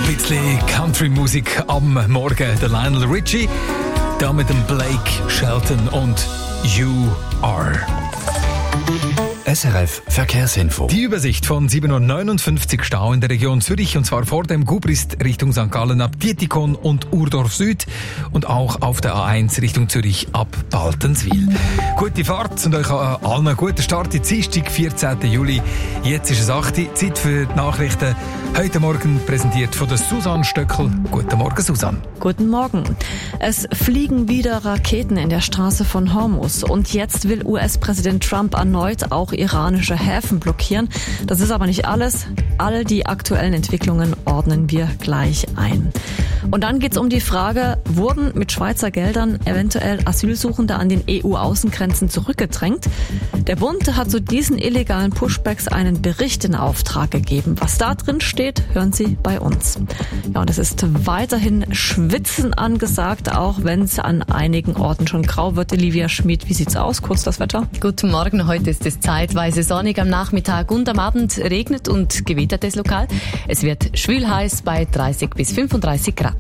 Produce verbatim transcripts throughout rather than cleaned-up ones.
bisschen Country-Musik am Morgen. Der Lionel Richie, da mit dem Blake Shelton und You Are. S R F Verkehrsinfo. Die Übersicht von sieben Uhr neunundfünfzig Stau in der Region Zürich, und zwar vor dem Gubrist Richtung Sankt Gallen ab Dietikon und Urdorf Süd und auch auf der A eins Richtung Zürich ab Baltenswil. Gute Fahrt und euch allen einen guten Start in Dienstag, vierzehnten Juli. Jetzt ist es acht Uhr, Zeit für die Nachrichten. Heute Morgen präsentiert von der Susanne Stöckel. Guten Morgen, Susanne. Guten Morgen. Es fliegen wieder Raketen in der Straße von Hormuz und jetzt will U S-Präsident Trump erneut auch iranische Häfen blockieren. Das ist aber nicht alles. All die aktuellen Entwicklungen ordnen wir gleich ein. Und dann geht es um die Frage, wurden mit Schweizer Geldern eventuell Asylsuchende an den E U-Außengrenzen zurückgedrängt? Der Bund hat zu diesen illegalen Pushbacks einen Bericht in Auftrag gegeben. Was da drin steht, hören Sie bei uns. Ja, und es ist weiterhin Schwitzen angesagt, auch wenn es an einigen Orten schon grau wird. Olivia Schmid, wie sieht's aus? Kurz das Wetter. Guten Morgen, heute ist es zeitweise sonnig, am Nachmittag und am Abend regnet und gewittert es lokal. Es wird schwül heiß bei dreißig bis fünfunddreißig Grad.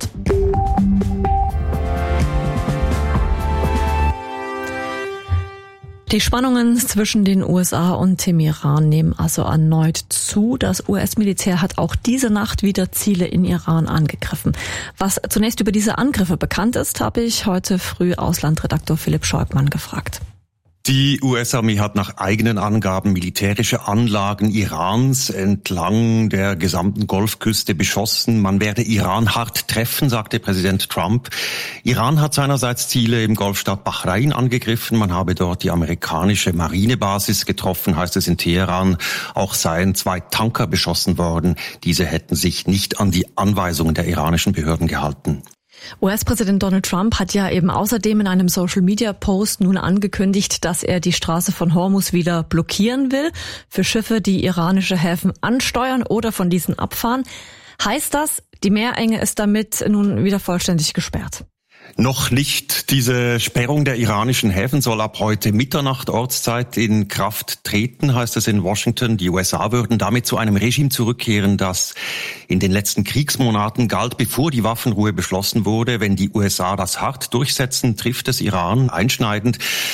Die Spannungen zwischen den U S A und dem Iran nehmen also erneut zu. Das U S-Militär hat auch diese Nacht wieder Ziele in Iran angegriffen. Was zunächst über diese Angriffe bekannt ist, habe ich heute früh Auslandredaktor Philipp Scheubmann gefragt. Die U S-Armee hat nach eigenen Angaben militärische Anlagen Irans entlang der gesamten Golfküste beschossen. Man werde Iran hart treffen, sagte Präsident Trump. Iran hat seinerseits Ziele im Golfstaat Bahrain angegriffen. Man habe dort die amerikanische Marinebasis getroffen, heißt es in Teheran. Auch seien zwei Tanker beschossen worden. Diese hätten sich nicht an die Anweisungen der iranischen Behörden gehalten. U S-Präsident Donald Trump hat ja eben außerdem in einem Social-Media-Post nun angekündigt, dass er die Straße von Hormuz wieder blockieren will für Schiffe, die iranische Häfen ansteuern oder von diesen abfahren. Heißt das, die Meerenge ist damit nun wieder vollständig gesperrt? Noch nicht. Diese Sperrung der iranischen Häfen soll ab heute Mitternacht Ortszeit in Kraft treten, heißt es in Washington. Die U S A würden damit zu einem Regime zurückkehren, das in den letzten Kriegsmonaten galt, bevor die Waffenruhe beschlossen wurde. Wenn die U S A das hart durchsetzen, trifft es Iran einschneidend.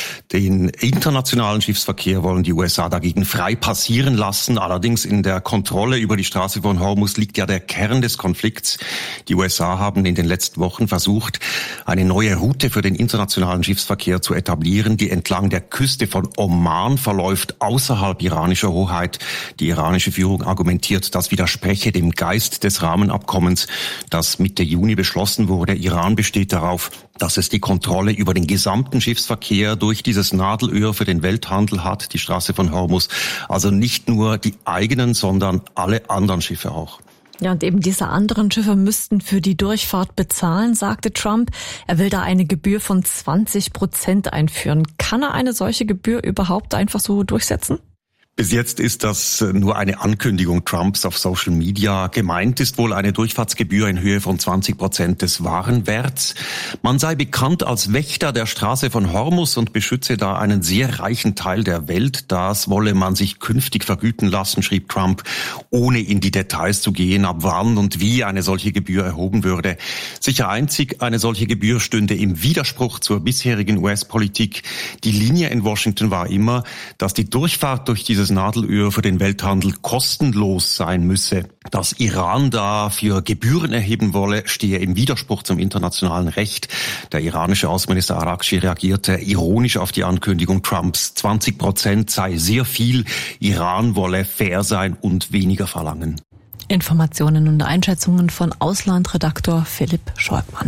Den internationalen Schiffsverkehr wollen die U S A dagegen frei passieren lassen. Allerdings in der Kontrolle über die Straße von Hormuz liegt ja der Kern des Konflikts. Die U S A haben in den letzten Wochen versucht, eine neue Route für den internationalen Schiffsverkehr zu etablieren, die entlang der Küste von Oman verläuft, außerhalb iranischer Hoheit. Die iranische Führung argumentiert, das widerspreche dem Geist des Rahmenabkommens, das Mitte Juni beschlossen wurde. Iran besteht darauf, dass es die Kontrolle über den gesamten Schiffsverkehr durch dieses Nadelöhr für den Welthandel hat, die Straße von Hormuz. Also nicht nur die eigenen, sondern alle anderen Schiffe auch. Ja, und eben diese anderen Schiffe müssten für die Durchfahrt bezahlen, sagte Trump. Er will da eine Gebühr von zwanzig Prozent einführen. Kann er eine solche Gebühr überhaupt einfach so durchsetzen? Bis jetzt ist das nur eine Ankündigung Trumps auf Social Media. Gemeint ist wohl eine Durchfahrtsgebühr in Höhe von zwanzig Prozent des Warenwerts. Man sei bekannt als Wächter der Straße von Hormuz und beschütze da einen sehr reichen Teil der Welt. Das wolle man sich künftig vergüten lassen, schrieb Trump, ohne in die Details zu gehen, ab wann und wie eine solche Gebühr erhoben würde. Sicher einzig, eine solche Gebühr stünde im Widerspruch zur bisherigen U S-Politik. Die Linie in Washington war immer, dass die Durchfahrt durch dieses Nadelöhr für den Welthandel kostenlos sein müsse. Dass Iran dafür Gebühren erheben wolle, stehe im Widerspruch zum internationalen Recht. Der iranische Außenminister Araghchi reagierte ironisch auf die Ankündigung Trumps. zwanzig Prozent sei sehr viel. Iran wolle fair sein und weniger verlangen. Informationen und Einschätzungen von Auslandredaktor Philipp Scheubmann.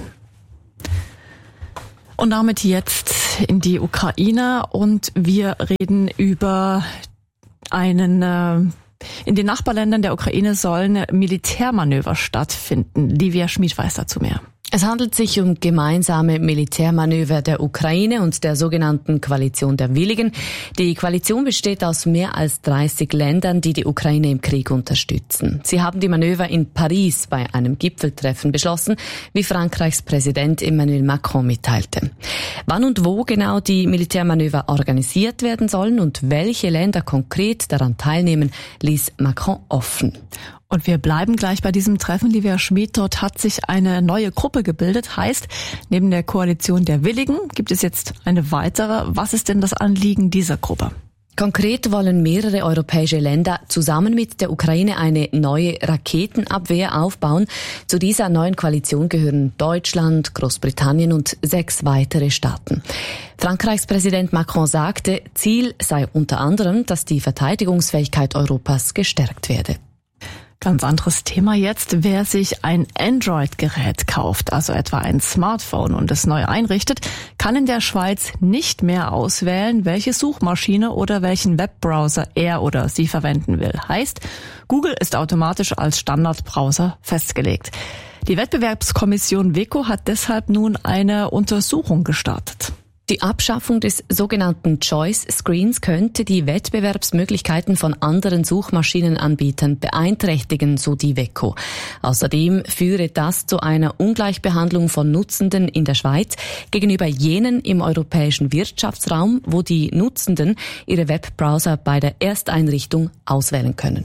Und damit jetzt in die Ukraine und wir reden über einen, äh, in den Nachbarländern der Ukraine sollen Militärmanöver stattfinden. Livia Schmid weiß dazu mehr. Es handelt sich um gemeinsame Militärmanöver der Ukraine und der sogenannten Koalition der Willigen. Die Koalition besteht aus mehr als dreißig Ländern, die die Ukraine im Krieg unterstützen. Sie haben die Manöver in Paris bei einem Gipfeltreffen beschlossen, wie Frankreichs Präsident Emmanuel Macron mitteilte. Wann und wo genau die Militärmanöver organisiert werden sollen und welche Länder konkret daran teilnehmen, ließ Macron offen. Und wir bleiben gleich bei diesem Treffen, Livia Schmid. Dort hat sich eine neue Gruppe gebildet. Heißt, neben der Koalition der Willigen gibt es jetzt eine weitere. Was ist denn das Anliegen dieser Gruppe? Konkret wollen mehrere europäische Länder zusammen mit der Ukraine eine neue Raketenabwehr aufbauen. Zu dieser neuen Koalition gehören Deutschland, Großbritannien und sechs weitere Staaten. Frankreichs Präsident Macron sagte, Ziel sei unter anderem, dass die Verteidigungsfähigkeit Europas gestärkt werde. Ganz anderes Thema jetzt. Wer sich ein Android-Gerät kauft, also etwa ein Smartphone und es neu einrichtet, kann in der Schweiz nicht mehr auswählen, welche Suchmaschine oder welchen Webbrowser er oder sie verwenden will. Heißt, Google ist automatisch als Standardbrowser festgelegt. Die Wettbewerbskommission WEKO hat deshalb nun eine Untersuchung gestartet. Die Abschaffung des sogenannten Choice Screens könnte die Wettbewerbsmöglichkeiten von anderen Suchmaschinenanbietern beeinträchtigen, so die WEKO. Außerdem führe das zu einer Ungleichbehandlung von Nutzenden in der Schweiz gegenüber jenen im europäischen Wirtschaftsraum, wo die Nutzenden ihre Webbrowser bei der Ersteinrichtung auswählen können.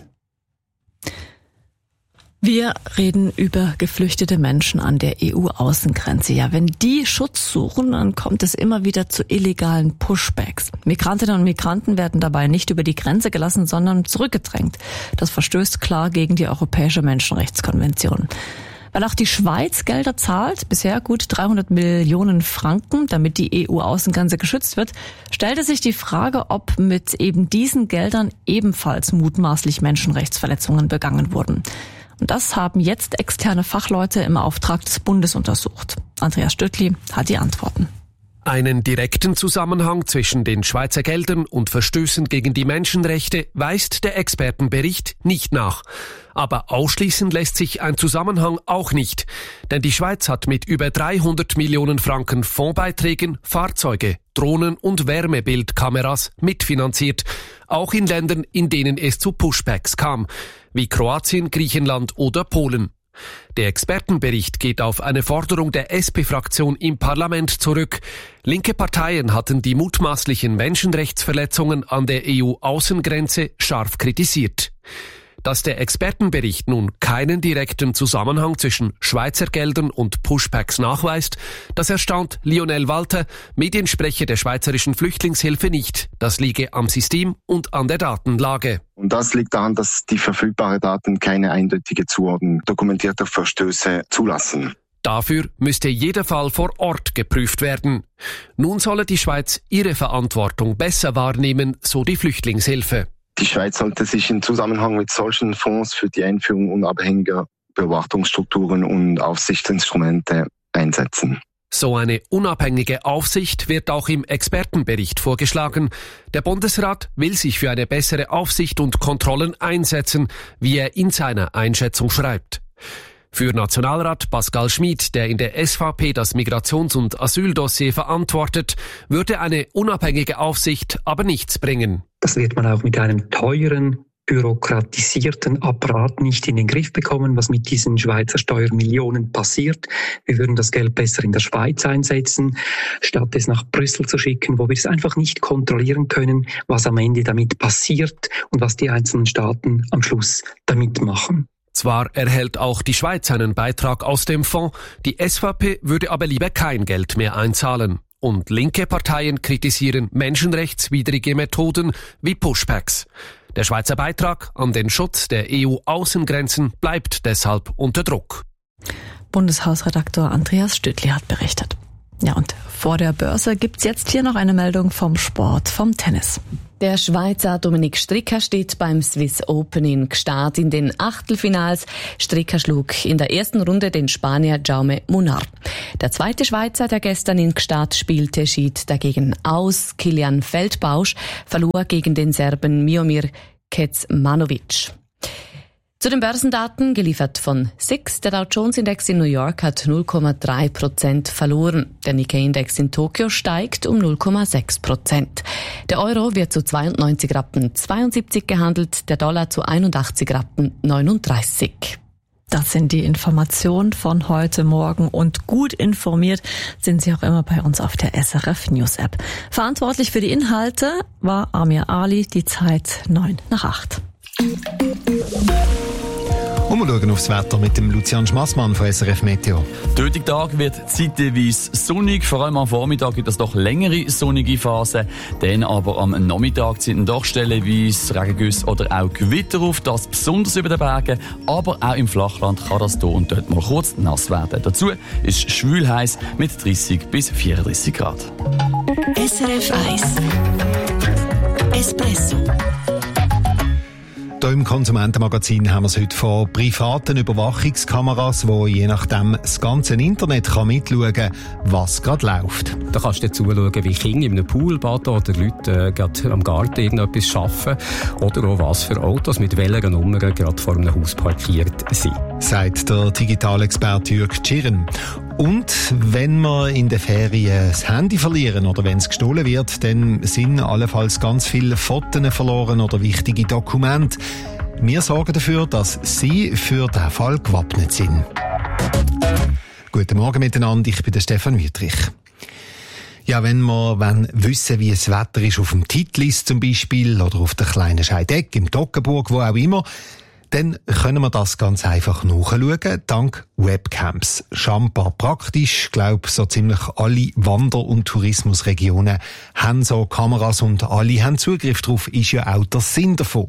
Wir reden über geflüchtete Menschen an der E U-Außengrenze. Ja, wenn die Schutz suchen, dann kommt es immer wieder zu illegalen Pushbacks. Migrantinnen und Migranten werden dabei nicht über die Grenze gelassen, sondern zurückgedrängt. Das verstößt klar gegen die Europäische Menschenrechtskonvention. Weil auch die Schweiz Gelder zahlt, bisher gut dreihundert Millionen Franken, damit die E U-Außengrenze geschützt wird, stellte sich die Frage, ob mit eben diesen Geldern ebenfalls mutmaßlich Menschenrechtsverletzungen begangen wurden. Und das haben jetzt externe Fachleute im Auftrag des Bundes untersucht. Andreas Stöttli hat die Antworten. Einen direkten Zusammenhang zwischen den Schweizer Geldern und Verstößen gegen die Menschenrechte weist der Expertenbericht nicht nach. Aber ausschließen lässt sich ein Zusammenhang auch nicht. Denn die Schweiz hat mit über dreihundert Millionen Franken Fondsbeiträgen Fahrzeuge, Drohnen und Wärmebildkameras mitfinanziert. Auch in Ländern, in denen es zu Pushbacks kam, wie Kroatien, Griechenland oder Polen. Der Expertenbericht geht auf eine Forderung der S P-Fraktion im Parlament zurück. Linke Parteien hatten die mutmaßlichen Menschenrechtsverletzungen an der E U-Außengrenze scharf kritisiert. Dass der Expertenbericht nun keinen direkten Zusammenhang zwischen Schweizer Geldern und Pushbacks nachweist, das erstaunt Lionel Walter, Mediensprecher der Schweizerischen Flüchtlingshilfe nicht. Das liege am System und an der Datenlage. Und das liegt daran, dass die verfügbaren Daten keine eindeutige Zuordnung dokumentierter Verstöße zulassen. Dafür müsste jeder Fall vor Ort geprüft werden. Nun solle die Schweiz ihre Verantwortung besser wahrnehmen, so die Flüchtlingshilfe. Die Schweiz sollte sich im Zusammenhang mit solchen Fonds für die Einführung unabhängiger Beobachtungsstrukturen und Aufsichtsinstrumente einsetzen. So eine unabhängige Aufsicht wird auch im Expertenbericht vorgeschlagen. Der Bundesrat will sich für eine bessere Aufsicht und Kontrollen einsetzen, wie er in seiner Einschätzung schreibt. Für Nationalrat Pascal Schmid, der in der S V P das Migrations- und Asyldossier verantwortet, würde eine unabhängige Aufsicht aber nichts bringen. Das wird man auch mit einem teuren, bürokratisierten Apparat nicht in den Griff bekommen, was mit diesen Schweizer Steuermillionen passiert. Wir würden das Geld besser in der Schweiz einsetzen, statt es nach Brüssel zu schicken, wo wir es einfach nicht kontrollieren können, was am Ende damit passiert und was die einzelnen Staaten am Schluss damit machen. Zwar erhält auch die Schweiz einen Beitrag aus dem Fonds, die S V P würde aber lieber kein Geld mehr einzahlen. Und linke Parteien kritisieren menschenrechtswidrige Methoden wie Pushbacks. Der Schweizer Beitrag an den Schutz der E U-Außengrenzen bleibt deshalb unter Druck. Bundeshausredaktor Andreas Stöttli hat berichtet. Ja, und vor der Börse gibt's jetzt hier noch eine Meldung vom Sport, vom Tennis. Der Schweizer Dominik Stricker steht beim Swiss Open in Gstaad in den Achtelfinals. Stricker schlug in der ersten Runde den Spanier Jaume Munar. Der zweite Schweizer, der gestern in Gstaad spielte, schied dagegen aus. Kilian Feldbausch verlor gegen den Serben Miomir Kecmanovic. Zu den Börsendaten, geliefert von S I X. Der Dow Jones Index in New York hat null Komma drei Prozent verloren. Der Nikkei Index in Tokio steigt um null Komma sechs Prozent. Der Euro wird zu zweiundneunzig Rappen zweiundsiebzig gehandelt, der Dollar zu einundachtzig Rappen neununddreißig. Das sind die Informationen von heute Morgen und gut informiert sind Sie auch immer bei uns auf der S R F News App. Verantwortlich für die Inhalte war Amir Ali, die Zeit neun nach acht. Und wir schauen aufs Wetter mit dem Lucian Schmassmann von S R F Meteo. Der heutige Tag wird zeitweise sonnig, vor allem am Vormittag gibt es doch längere sonnige Phasen. Dann aber am Nachmittag sind doch stellenweise Regengüsse oder auch Gewitter auf, das besonders über den Bergen, aber auch im Flachland kann das hier und dort mal kurz nass werden. Dazu ist es schwül heiß mit dreissig bis vierunddreissig Grad. S R F eins Espresso. Hier im Konsumentenmagazin haben wir es heute von privaten Überwachungskameras, die je nachdem das ganze Internet kann mitschauen kann, was gerade läuft. Da kannst du dir zuschauen, wie Kinder in einem Pool baden oder Leute äh, gerade am Garten irgendetwas arbeiten oder auch was für Autos mit welcher Nummer gerade vor einem Haus parkiert sind. Sagt der Digitalexperte Jürg Tschirren. Und wenn wir in den Ferien das Handy verlieren oder wenn es gestohlen wird, dann sind allenfalls ganz viele Fotos verloren oder wichtige Dokumente. Wir sorgen dafür, dass Sie für diesen Fall gewappnet sind. Guten Morgen miteinander, ich bin der Stefan Wüttrich. Ja, wenn wir wollen wissen, wie das Wetter ist auf dem Titlis zum Beispiel oder auf der kleinen Scheideck, im Toggenburg, wo auch immer, dann können wir das ganz einfach nachschauen, dank Webcams. Schambar praktisch, glaube so ziemlich alle Wander- und Tourismusregionen haben so Kameras und alle haben Zugriff drauf, ist ja auch der Sinn davon.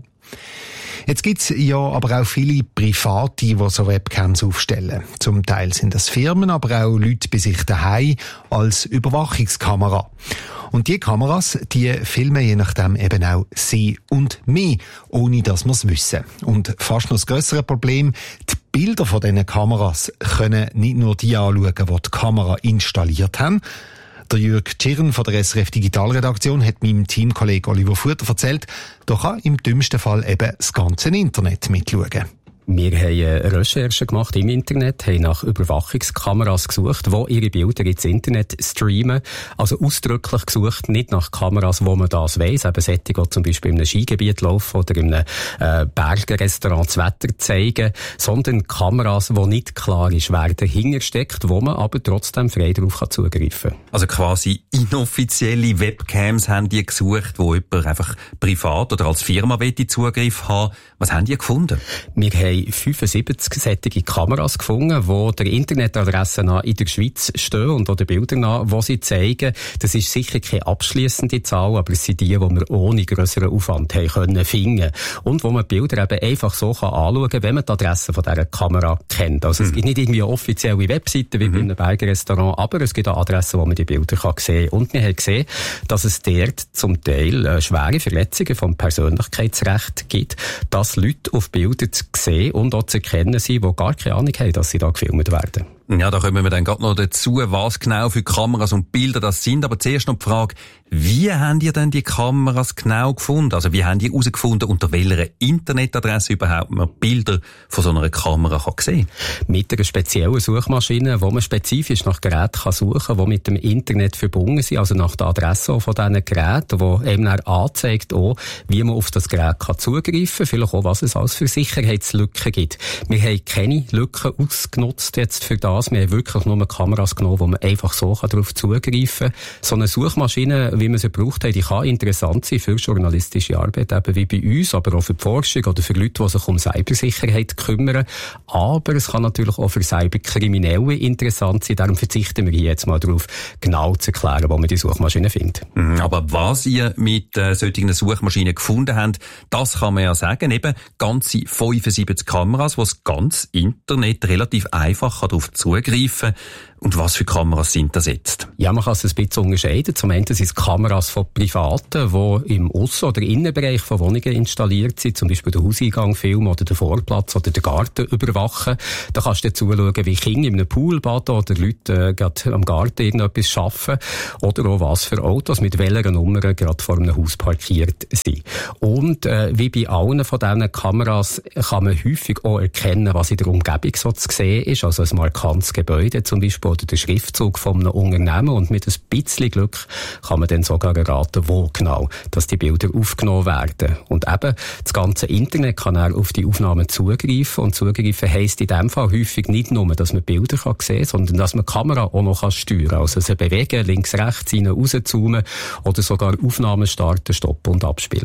Jetzt gibt's ja aber auch viele Private, die so Webcams aufstellen. Zum Teil sind das Firmen, aber auch Leute bei sich daheim als Überwachungskamera. Und die Kameras, die filmen je nachdem eben auch sie und mich, ohne dass wir es wissen. Und fast noch das grössere Problem, die Bilder von diesen Kameras können nicht nur die anschauen, die die Kamera installiert haben. Der Jürg Tschirren von der S R F Digitalredaktion hat meinem Teamkollegen Oliver Futter erzählt, da kann im dümmsten Fall eben das ganze Internet mitschauen. Wir haben Recherchen gemacht im Internet, haben nach Überwachungskameras gesucht, die ihre Bilder ins Internet streamen. Also ausdrücklich gesucht, nicht nach Kameras, wo man das weiss, eben solche, die zum Beispiel in einem Skigebiet laufen oder in einem äh, Bergrestaurant das Wetter zeigen, sondern Kameras, wo nicht klar ist, wer dahinter steckt, wo man aber trotzdem frei darauf kann zugreifen kann. Also quasi inoffizielle Webcams haben die gesucht, wo jemand einfach privat oder als Firma Zugriff haben will. Was haben die gefunden? Wir haben fünfundsiebzig sättige Kameras gefunden, die der Internetadresse in der Schweiz stehen und auch den Bildern nach, die sie zeigen. Das ist sicher keine abschliessende Zahl, aber es sind die, die wir ohne grösseren Aufwand haben können finden. Und wo man die Bilder eben einfach so kann anschauen kann, wenn man die Adresse von dieser Kamera kennt. Also mhm. es gibt nicht irgendwie eine offizielle Webseite wie mhm. bei einem Bergrestaurant, aber es gibt auch Adressen, wo man die Bilder kann sehen kann. Und wir haben gesehen, dass es dort zum Teil äh, schwere Verletzungen vom Persönlichkeitsrecht gibt, dass Leute auf Bilder zu sehen und auch zu erkennen sind, die gar keine Ahnung haben, dass sie da gefilmt werden. Ja, da kommen wir dann gerade noch dazu, was genau für Kameras und Bilder das sind. Aber zuerst noch die Frage, wie habt ihr denn die Kameras genau gefunden? Also wie habt ihr herausgefunden, unter welcher Internetadresse überhaupt man Bilder von so einer Kamera kann sehen kann? Mit einer speziellen Suchmaschine, wo man spezifisch nach Geräten kann suchen kann, die mit dem Internet verbunden sind, also nach der Adresse von diesen Geräten, die eben dann anzeigt, auch, wie man auf das Gerät kann zugreifen kann, vielleicht auch, was es alles für Sicherheitslücken gibt. Wir haben keine Lücken ausgenutzt jetzt für das. Wir haben wirklich nur Kameras genommen, wo man einfach so darauf zugreifen kann. So eine Suchmaschine, wie man sie gebraucht hat, die kann interessant sein für journalistische Arbeit, eben wie bei uns, aber auch für die Forschung oder für Leute, die sich um Cybersicherheit kümmern. Aber es kann natürlich auch für Cyberkriminelle interessant sein. Darum verzichten wir hier jetzt mal darauf, genau zu erklären, wo man die Suchmaschine findet. Aber was ihr mit äh, solchen Suchmaschinen gefunden habt, das kann man ja sagen, eben ganze fünfundsiebzig Kameras, die das ganze Internet relativ einfach darauf zugreifen. Und was für Kameras sind das jetzt? Ja, man kann es ein bisschen unterscheiden. Zum einen sind es Kameras von Privaten, die im Aussen- oder Innenbereich von Wohnungen installiert sind, zum Beispiel den Hauseingang filmen oder den Vorplatz oder den Garten überwachen. Da kannst du dir zuschauen, wie Kinder in einem Pool baden oder Leute äh, gerade am Garten irgendetwas arbeiten oder auch was für Autos mit welcher Nummer gerade vor einem Haus parkiert sind. Und äh, wie bei allen von diesen Kameras kann man häufig auch erkennen, was in der Umgebung so zu sehen ist, also ein markantes Gebäude zum Beispiel oder der Schriftzug von einem Unternehmen, und mit ein bisschen Glück kann man dann sogar erraten, wo genau, dass die Bilder aufgenommen werden. Und eben, das ganze Internet kann auch auf die Aufnahmen zugreifen, und zugreifen heisst in dem Fall häufig nicht nur, dass man Bilder kann sehen, sondern dass man die Kamera auch noch steuern kann. Also sie bewegen, links, rechts, rein, rauszoomen oder sogar Aufnahmen starten, stoppen und abspielen.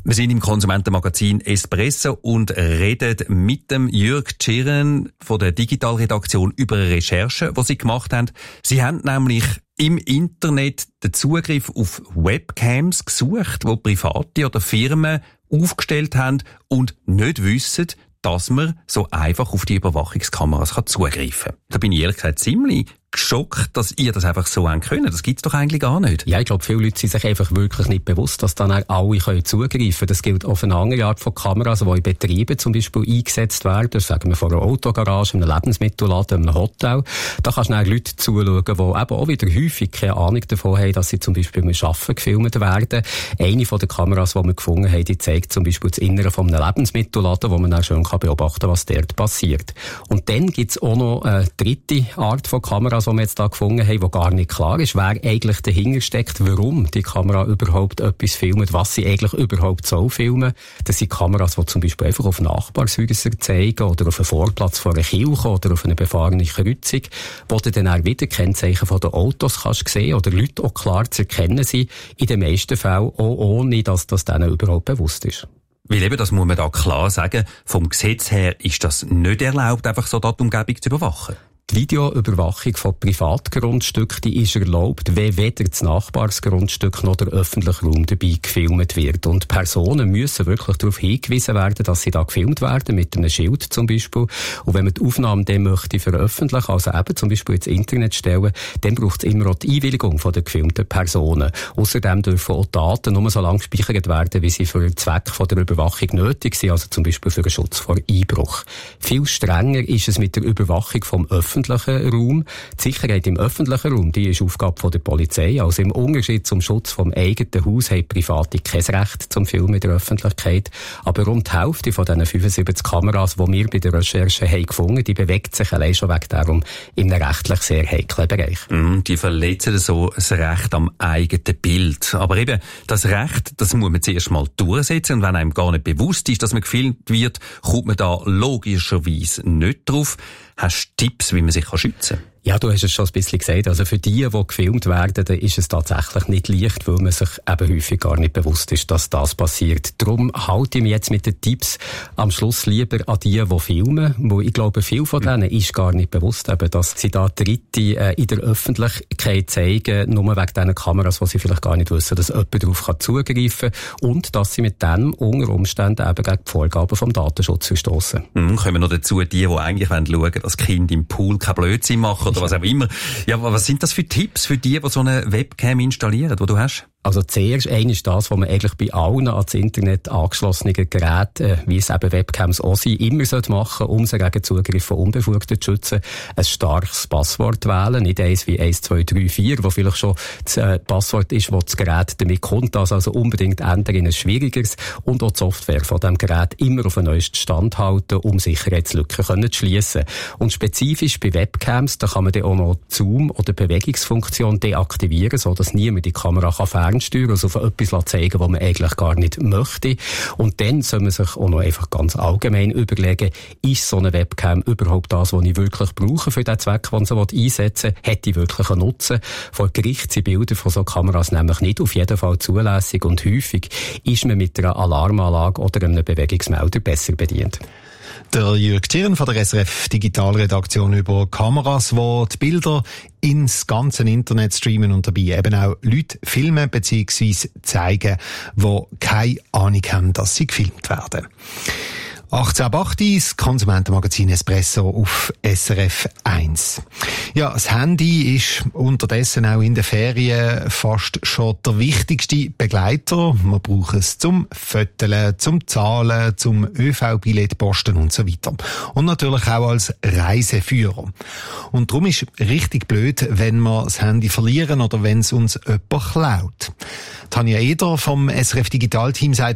Wir sind im Konsumentenmagazin Espresso und reden mit dem Jürg Tschirren von der Digitalredaktion über eine Recherche, die sie gemacht haben. Sie haben nämlich im Internet den Zugriff auf Webcams gesucht, die Private oder Firmen aufgestellt haben und nicht wissen, dass man so einfach auf die Überwachungskameras zugreifen kann. Da bin ich ehrlich gesagt ziemlich geschockt, dass ihr das einfach so haben können. Das gibt's doch eigentlich gar nicht. Ja, ich glaube, viele Leute sind sich einfach wirklich nicht bewusst, dass dann alle können zugreifen können. Das gilt auf eine andere Art von Kameras, die in Betrieben zum Beispiel eingesetzt werden. Sagen wir von einer Autogarage, einem Lebensmittelladen, einem Hotel. Da kannst du dann Leute zuschauen, die eben auch wieder häufig keine Ahnung davon haben, dass sie zum Beispiel beim Arbeiten gefilmt werden. Eine von den Kameras, die wir gefunden haben, die zeigt zum Beispiel das Innere von einem Lebensmittelladen, wo man dann schön beobachten kann, was dort passiert. Und dann gibt's auch noch eine dritte Art von Kameras, die wir jetzt da gefunden haben, wo gar nicht klar ist, wer eigentlich dahinter steckt, warum die Kamera überhaupt etwas filmt, was sie eigentlich überhaupt soll filmen. Das sind Kameras, die zum Beispiel einfach auf Nachbarshäuser zeigen oder auf einen Vorplatz von einer Kirche oder auf eine befahrene Kreuzung, wo du dann auch wieder Kennzeichen von den Autos kannst sehen oder Leute auch klar zu erkennen sind, in den meisten Fällen auch ohne, dass das denen überhaupt bewusst ist. Weil eben, das muss man da klar sagen, vom Gesetz her ist das nicht erlaubt, einfach so die Umgebung zu überwachen. Die Videoüberwachung von Privatgrundstücken, die ist erlaubt, wenn weder das Nachbarsgrundstück noch der öffentliche Raum dabei gefilmt wird. Und Personen müssen wirklich darauf hingewiesen werden, dass sie da gefilmt werden, mit einem Schild zum Beispiel. Und wenn man die Aufnahmen dann möchte veröffentlichen, also eben zum Beispiel ins Internet stellen, dann braucht es immer auch die Einwilligung von der gefilmten Personen. Außerdem dürfen auch Daten nur so lange gespeichert werden, wie sie für den Zweck von der Überwachung nötig sind, also zum Beispiel für den Schutz vor Einbruch. Viel strenger ist es mit der Überwachung vom öffentlichen Raum. Die Sicherheit im öffentlichen Raum, die ist Aufgabe von der Polizei. Also im Unterschied zum Schutz vom eigenen Haus haben Private kein Recht zum Filmen in der Öffentlichkeit. Aber rund die Hälfte von diesen fünfundsiebzig Kameras, die wir bei der Recherche haben gefunden, die bewegt sich allein schon wegen darum in einem rechtlich sehr heiklen Bereich. Mm, die verletzen so das Recht am eigenen Bild. Aber eben, das Recht, das muss man zuerst mal durchsetzen. Und wenn einem gar nicht bewusst ist, dass man gefilmt wird, kommt man da logischerweise nicht drauf. Hast du Tipps, wie man sich schützen kann? Ja, du hast es schon ein bisschen gesagt. Also für die, die gefilmt werden, da ist es tatsächlich nicht leicht, weil man sich eben häufig gar nicht bewusst ist, dass das passiert. Darum halte ich mich jetzt mit den Tipps am Schluss lieber an die, die filmen, weil ich glaube, viel von denen ist gar nicht bewusst, eben, dass sie da Dritte äh, in der Öffentlichkeit zeigen, nur wegen diesen Kameras, wo sie vielleicht gar nicht wissen, dass jemand darauf kann zugreifen kann und dass sie mit dem unter Umständen eben gegen die Vorgaben vom Datenschutz verstoßen. Mhm, kommen wir noch dazu, die, die eigentlich schauen wollen, dass Kinder im Pool kein Blödsinn machen oder was auch immer. Ja, aber was sind das für Tipps für die, die so eine Webcam installieren, die du hast? Also zuerst ein ist das, was man eigentlich bei allen ans Internet angeschlossenen Geräten, äh, wie es eben Webcams auch sind, immer machen sollte, um sie gegen Zugriff von Unbefugten zu schützen. Ein starkes Passwort wählen, nicht eins wie eins zwei drei vier, wo vielleicht schon das äh, Passwort ist, wo das Gerät damit kommt, das also unbedingt ändern in ein schwierigeres und auch die Software von dem Gerät immer auf den neuesten Stand halten, um Sicherheitslücken können zu schliessen. Und spezifisch bei Webcams, da kann man dann auch noch die Zoom- oder Bewegungsfunktion deaktivieren, so dass niemand die Kamera kann fernsteuern, also auf etwas zeigen, was man eigentlich gar nicht möchte. Und dann soll man sich auch noch einfach ganz allgemein überlegen, ist so eine Webcam überhaupt das, was ich wirklich brauche für den Zweck, den sie einsetzen will? Hat die wirklich einen Nutzen? Vor Gericht sind Bilder von so Kameras nämlich nicht auf jeden Fall zulässig und häufig ist man mit einer Alarmanlage oder einem Bewegungsmelder besser bedient. Der Jürg Tschirren von der S R F Digitalredaktion über Kameras, die die Bilder ins ganze Internet streamen und dabei eben auch Leute filmen bzw. zeigen, die keine Ahnung haben, dass sie gefilmt werden. achtzehn ab acht, das Konsumentenmagazin Espresso auf S R F eins. Ja, das Handy ist unterdessen auch in den Ferien fast schon der wichtigste Begleiter. Man braucht es zum Föteln, zum Zahlen, zum Ö V-Billett posten und so weiter. Und natürlich auch als Reiseführer. Und darum ist richtig blöd, wenn wir das Handy verlieren oder wenn es uns jemand klaut. Tanja Eder vom S R F Digitalteam sagt,